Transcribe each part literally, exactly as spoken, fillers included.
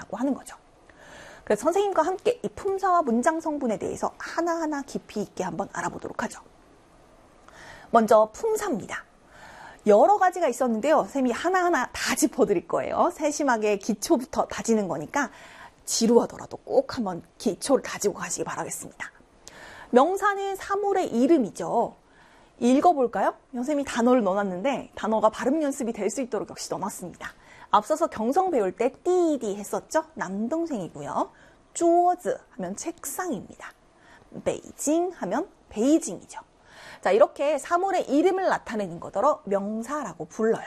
예쁘다라고 하는 거죠. 그래서 선생님과 함께 이 품사와 문장 성분에 대해서 하나하나 깊이 있게 한번 알아보도록 하죠. 먼저 품사입니다. 여러 가지가 있었는데요. 선생님이 하나하나 다 짚어드릴 거예요. 세심하게 기초부터 다지는 거니까 지루하더라도 꼭 한번 기초를 다지고 가시기 바라겠습니다. 명사는 사물의 이름이죠. 읽어볼까요? 선생님이 단어를 넣어놨는데 단어가 발음 연습이 될 수 있도록 역시 넣어놨습니다. 앞서서 경성 배울 때 띠디 했었죠? 남동생이고요. 쪼즈 하면 책상입니다. 베이징 하면 베이징이죠. 자, 이렇게 사물의 이름을 나타내는 거더러 명사라고 불러요.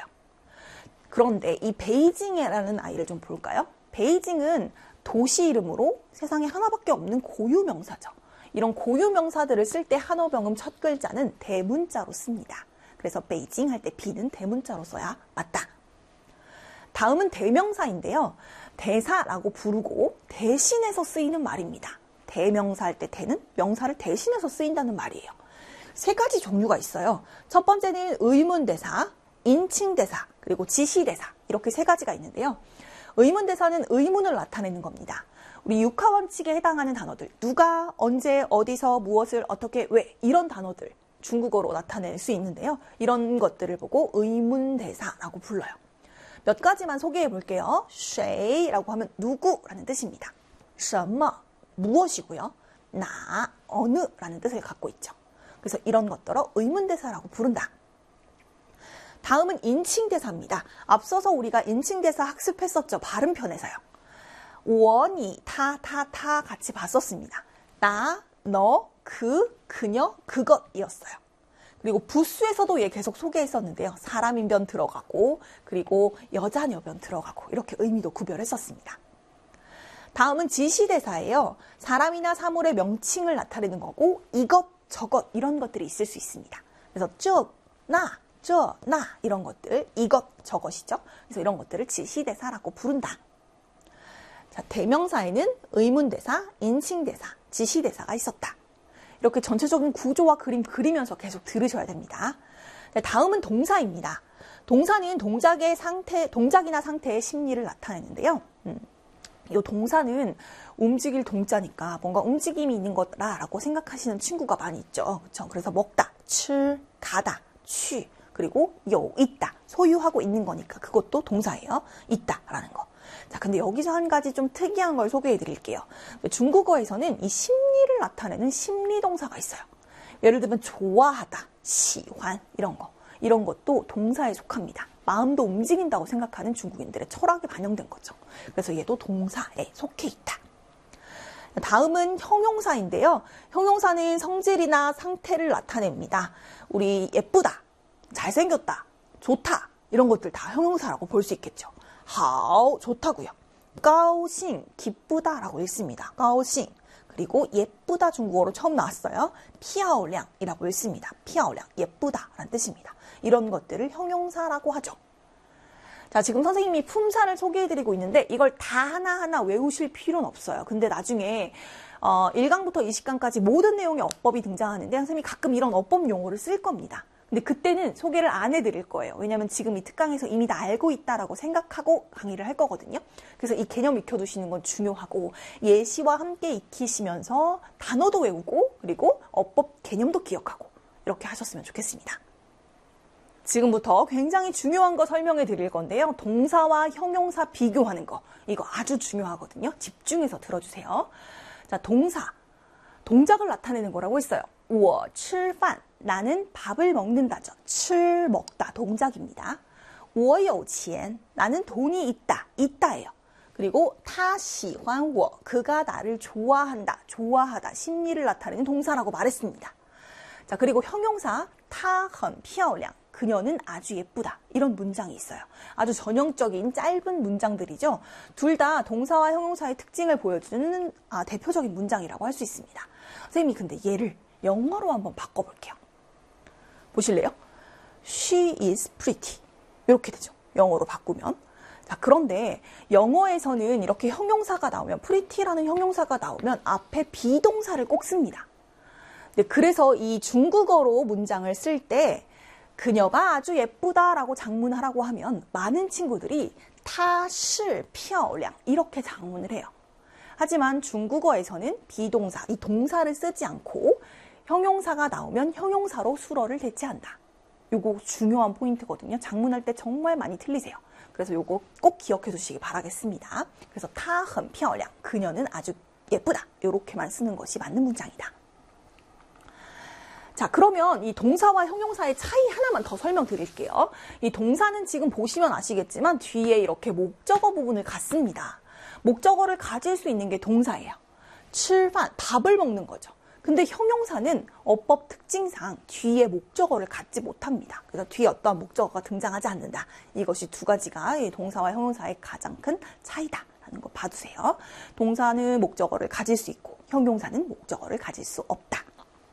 그런데 이 베이징이라는 아이를 좀 볼까요? 베이징은 도시 이름으로 세상에 하나밖에 없는 고유 명사죠. 이런 고유 명사들을 쓸 때 한어병음 첫 글자는 대문자로 씁니다. 그래서 베이징 할 때 B는 대문자로 써야 맞다. 다음은 대명사인데요. 대사라고 부르고 대신해서 쓰이는 말입니다. 대명사 할 때 대는 명사를 대신해서 쓰인다는 말이에요. 세 가지 종류가 있어요. 첫 번째는 의문대사, 인칭대사, 그리고 지시대사 이렇게 세 가지가 있는데요. 의문대사는 의문을 나타내는 겁니다. 우리 육하원칙에 해당하는 단어들, 누가, 언제, 어디서, 무엇을, 어떻게, 왜 이런 단어들 중국어로 나타낼 수 있는데요. 이런 것들을 보고 의문대사라고 불러요. 몇 가지만 소개해 볼게요. 谁라고 하면 누구라는 뜻입니다. 什么 무엇이고요. 나 어느라는 뜻을 갖고 있죠. 그래서 이런 것들을 의문대사라고 부른다. 다음은 인칭대사입니다. 앞서서 우리가 인칭대사 학습했었죠. 발음편에서요. 我, 你, 타, 타, 타 같이 봤었습니다. 나, 너, 그, 그녀, 그것이었어요. 그리고 부수에서도 얘 계속 소개했었는데요. 사람인변 들어가고 그리고 여자녀변 들어가고 이렇게 의미도 구별했었습니다. 다음은 지시대사예요. 사람이나 사물의 명칭을 나타내는 거고 이것, 저것 이런 것들이 있을 수 있습니다. 그래서 저, 나, 저, 나 이런 것들 이것, 저것이죠. 그래서 이런 것들을 지시대사라고 부른다. 자, 대명사에는 의문대사, 인칭대사, 지시대사가 있었다. 이렇게 전체적인 구조와 그림 그리면서 계속 들으셔야 됩니다. 다음은 동사입니다. 동사는 동작의 상태, 동작이나 상태의 심리를 나타내는데요. 음, 이 동사는 움직일 동자니까 뭔가 움직임이 있는 거라고 생각하시는 친구가 많이 있죠. 그렇죠? 그래서 먹다, 칠, 가다, 취, 그리고 요, 있다, 소유하고 있는 거니까 그것도 동사예요. 있다라는 거. 자, 근데 여기서 한 가지 좀 특이한 걸 소개해 드릴게요. 중국어에서는 이 심리를 나타내는 심리동사가 있어요. 예를 들면 좋아하다, 시환 이런 거. 이런 것도 동사에 속합니다. 마음도 움직인다고 생각하는 중국인들의 철학이 반영된 거죠. 그래서 얘도 동사에 속해 있다. 다음은 형용사인데요. 형용사는 성질이나 상태를 나타냅니다. 우리 예쁘다, 잘생겼다, 좋다 이런 것들 다 형용사라고 볼 수 있겠죠. 好 좋다고요. 高兴 기쁘다라고 읽습니다. 高兴 그리고 예쁘다 중국어로 처음 나왔어요. 漂亮이라고 읽습니다. 漂亮 예쁘다라는 뜻입니다. 이런 것들을 형용사라고 하죠. 자, 지금 선생님이 품사를 소개해드리고 있는데 이걸 다 하나하나 외우실 필요는 없어요. 근데 나중에 어, 일 강부터 이십 강까지 모든 내용의 어법이 등장하는데 선생님이 가끔 이런 어법 용어를 쓸 겁니다. 근데 그때는 소개를 안 해드릴 거예요. 왜냐하면 지금 이 특강에서 이미 다 알고 있다라고 생각하고 강의를 할 거거든요. 그래서 이 개념 익혀두시는 건 중요하고 예시와 함께 익히시면서 단어도 외우고 그리고 어법 개념도 기억하고 이렇게 하셨으면 좋겠습니다. 지금부터 굉장히 중요한 거 설명해 드릴 건데요. 동사와 형용사 비교하는 거. 이거 아주 중요하거든요. 집중해서 들어주세요. 자, 동사. 동작을 나타내는 거라고 했어요. 我吃饭 나는 밥을 먹는다죠. 吃 먹다 동작입니다. 我有钱 나는 돈이 있다. 있다예요. 그리고 他喜欢我 그가 나를 좋아한다. 좋아하다. 심리를 나타내는 동사라고 말했습니다. 자, 그리고 형용사 她很漂亮 그녀는 아주 예쁘다. 이런 문장이 있어요. 아주 전형적인 짧은 문장들이죠. 둘 다 동사와 형용사의 특징을 보여주는 아, 대표적인 문장이라고 할 수 있습니다. 선생님이 근데 얘를 영어로 한번 바꿔볼게요. 보실래요? She is pretty. 이렇게 되죠. 영어로 바꾸면. 자, 그런데 영어에서는 이렇게 형용사가 나오면 pretty라는 형용사가 나오면 앞에 비동사를 꼭 씁니다. 네, 그래서 이 중국어로 문장을 쓸 때 그녀가 아주 예쁘다라고 장문하라고 하면 많은 친구들이 타 시漂亮 이렇게 장문을 해요. 하지만 중국어에서는 비동사, 이 동사를 쓰지 않고 형용사가 나오면 형용사로 수러를 대체한다. 요거 중요한 포인트거든요. 장문할 때 정말 많이 틀리세요. 그래서 요거 꼭 기억해 두시기 바라겠습니다. 그래서 她很漂亮, 그녀는 아주 예쁘다. 요렇게만 쓰는 것이 맞는 문장이다. 자, 그러면 이 동사와 형용사의 차이 하나만 더 설명드릴게요. 이 동사는 지금 보시면 아시겠지만 뒤에 이렇게 목적어 부분을 갖습니다. 목적어를 가질 수 있는 게 동사예요. 吃饭, 밥을 먹는 거죠. 근데 형용사는 어법 특징상 뒤에 목적어를 갖지 못합니다. 그래서 뒤에 어떠한 목적어가 등장하지 않는다. 이것이 두 가지가 동사와 형용사의 가장 큰 차이다라는 거 봐두세요. 동사는 목적어를 가질 수 있고 형용사는 목적어를 가질 수 없다.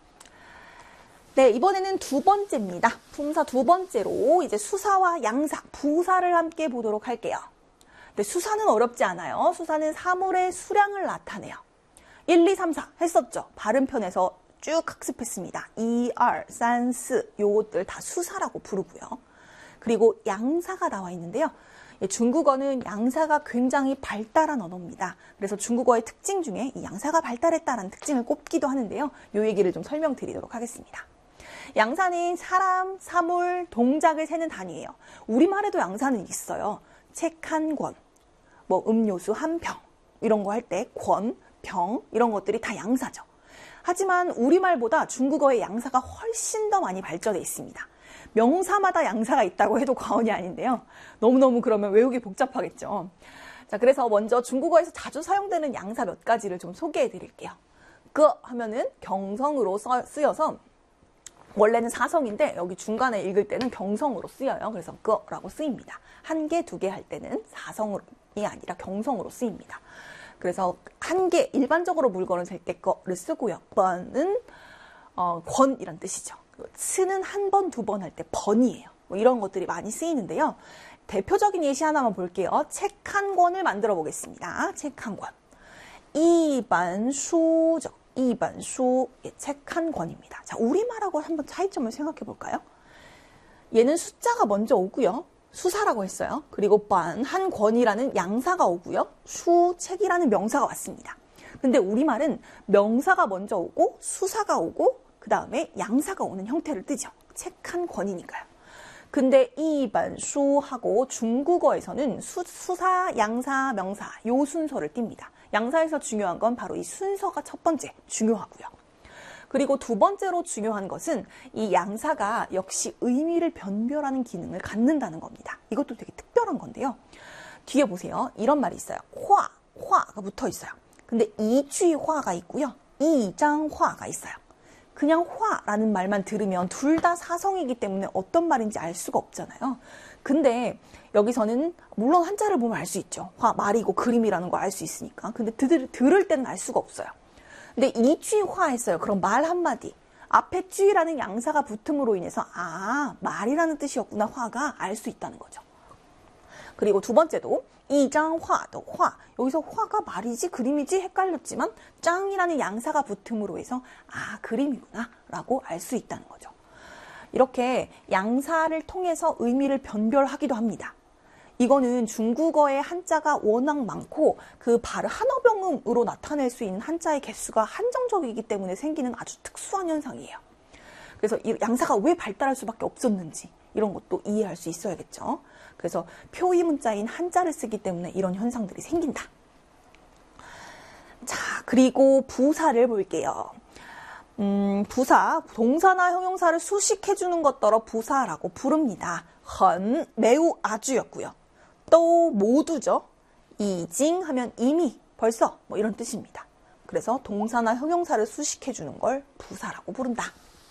네, 이번에는 두 번째입니다. 품사 두 번째로 이제 수사와 양사, 부사를 함께 보도록 할게요. 근데 수사는 어렵지 않아요. 수사는 사물의 수량을 나타내요. 일, 이, 삼, 사 했었죠. 발음편에서 쭉 학습했습니다. 이, 이, 삼, 사 요것들 다 수사라고 부르고요. 그리고 양사가 나와 있는데요. 중국어는 양사가 굉장히 발달한 언어입니다. 그래서 중국어의 특징 중에 이 양사가 발달했다는 특징을 꼽기도 하는데요. 요 얘기를 좀 설명드리도록 하겠습니다. 양사는 사람, 사물, 동작을 세는 단위예요. 우리말에도 양사는 있어요. 책 한 권, 뭐 음료수 한 병 이런 거 할 때 권, 병 이런 것들이 다 양사죠. 하지만 우리말보다 중국어의 양사가 훨씬 더 많이 발전해 있습니다. 명사마다 양사가 있다고 해도 과언이 아닌데요. 너무너무 그러면 외우기 복잡하겠죠. 자, 그래서 먼저 중국어에서 자주 사용되는 양사 몇 가지를 좀 소개해 드릴게요. 그 하면은 경성으로 써, 쓰여서 원래는 사성인데 여기 중간에 읽을 때는 경성으로 쓰여요. 그래서 그라고 쓰입니다. 한 개, 두 개 할 때는 사성이 아니라 경성으로 쓰입니다. 그래서 한 개, 일반적으로 물건을 셀 때 거를 쓰고요. 번은 어, 권이란 뜻이죠. 스는 한 번, 두 번 할 때 번이에요. 뭐 이런 것들이 많이 쓰이는데요. 대표적인 예시 하나만 볼게요. 책 한 권을 만들어 보겠습니다. 책 한 권. 이반수죠. 이반수, 예, 책 한 권입니다. 자, 우리말하고 한번 차이점을 생각해 볼까요? 얘는 숫자가 먼저 오고요. 수사라고 했어요. 그리고 반, 한 권이라는 양사가 오고요. 수, 책이라는 명사가 왔습니다. 근데 우리말은 명사가 먼저 오고 수사가 오고 그 다음에 양사가 오는 형태를 띠죠. 책 한 권이니까요. 근데 이반수하고 중국어에서는 수, 수사, 양사, 명사 요 순서를 띱니다. 양사에서 중요한 건 바로 이 순서가 첫 번째 중요하고요. 그리고 두 번째로 중요한 것은 이 양사가 역시 의미를 변별하는 기능을 갖는다는 겁니다. 이것도 되게 특별한 건데요. 뒤에 보세요. 이런 말이 있어요. 화, 화가 붙어 있어요. 근데 이쥐화가 있고요. 이장화가 있어요. 그냥 화라는 말만 들으면 둘 다 사성이기 때문에 어떤 말인지 알 수가 없잖아요. 근데 여기서는 물론 한자를 보면 알 수 있죠. 화, 말이고 그림이라는 거 알 수 있으니까. 근데 들, 들을 때는 알 수가 없어요. 근데 이쥐화 했어요. 그럼 말 한마디. 앞에 쥐라는 양사가 붙음으로 인해서 아, 말이라는 뜻이었구나. 화가 알 수 있다는 거죠. 그리고 두 번째도 이장화도 화. 여기서 화가 말이지 그림이지 헷갈렸지만 짱이라는 양사가 붙음으로 해서 아, 그림이구나 라고 알 수 있다는 거죠. 이렇게 양사를 통해서 의미를 변별하기도 합니다. 이거는 중국어의 한자가 워낙 많고 그 발음 한어병음으로 나타낼 수 있는 한자의 개수가 한정적이기 때문에 생기는 아주 특수한 현상이에요. 그래서 이 양사가 왜 발달할 수밖에 없었는지 이런 것도 이해할 수 있어야겠죠. 그래서 표의 문자인 한자를 쓰기 때문에 이런 현상들이 생긴다. 자, 그리고 부사를 볼게요. 음, 부사, 동사나 형용사를 수식해주는 것더러 부사라고 부릅니다. 헌, 매우 아주였고요. 또 모두죠. 이징 하면 이미, 벌써 뭐 이런 뜻입니다. 그래서 동사나 형용사를 수식해주는 걸 부사라고 부른다.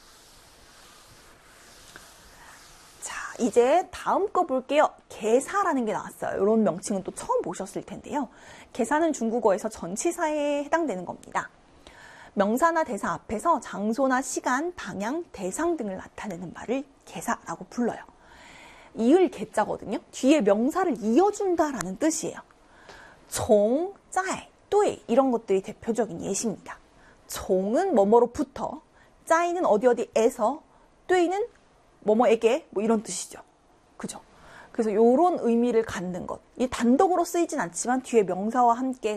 자, 이제 다음 거 볼게요. 개사라는 게 나왔어요. 이런 명칭은 또 처음 보셨을 텐데요. 개사는 중국어에서 전치사에 해당되는 겁니다. 명사나 대사 앞에서 장소나 시간, 방향, 대상 등을 나타내는 말을 개사라고 불러요. 이을 개자거든요. 뒤에 명사를 이어준다라는 뜻이에요. 종, 짜이, 뚜이 이런 것들이 대표적인 예시입니다. 종은 뭐뭐로부터, 짜이는 어디 어디에서, 뚜이는 뭐뭐에게 뭐 이런 뜻이죠. 그죠? 그래서 이런 의미를 갖는 것. 이 단독으로 쓰이진 않지만 뒤에 명사와 함께